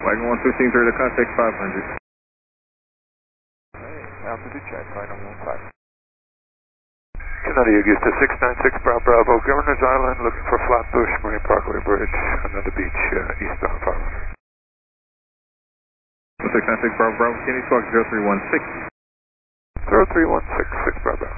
Wagon 115 through the contact 500. Altitude check, flight number 15. Canada Augusta 696 Bravo, Governor's Island, looking for Flatbush Marine Parkway Bridge, another beach, eastbound 500. 696 Bravo, Kennedy Squawk 0316. 03166 Bravo.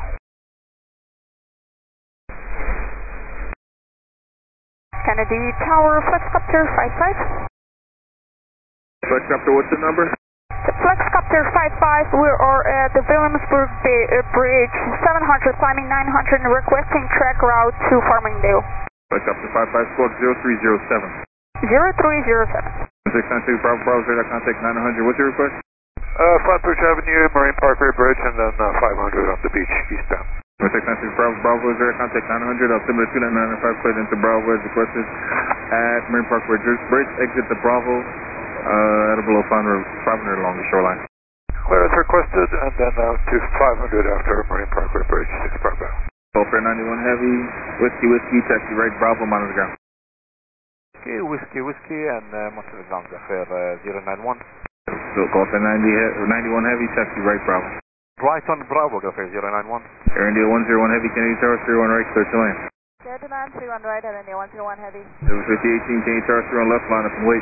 Kennedy Tower, Flexcopter 55. Flexcopter, what's the number? Flexcopter 55, we are at the Williamsburg Bridge, 700, climbing 900, and requesting track route to Farmingdale. Flexcopter 55, Squawk 0307. 0307. 696 Bravo, radar contact 900, what's your request? Flatbush Avenue, Marine Parkway Bridge, and then 500 on the beach, eastbound. 696 Bravo, radar contact 900, altimeter 2995, cleared into Bravo as requested at Marine Parkway Bridge, exit the Bravo, at or below 500 along the shoreline. Clear as requested, and then out to 500 after Marine Parkway Bridge, 6 Bravo. Gulf Air 91 Heavy, Whiskey, taxi right, Bravo, monitor ground. Okay, Whiskey, and Monterey Lounge Affair 091. So Gulf Air 91 Heavy, taxi right, Bravo. Right on Bravo, Gulf Air 091. Air India 101 Heavy, Kennedy Tower, 31 right, clear to land. Air Demand 31 right, Air India 101 Heavy. 5018, Kennedy Tower, 31 left, line up and wait.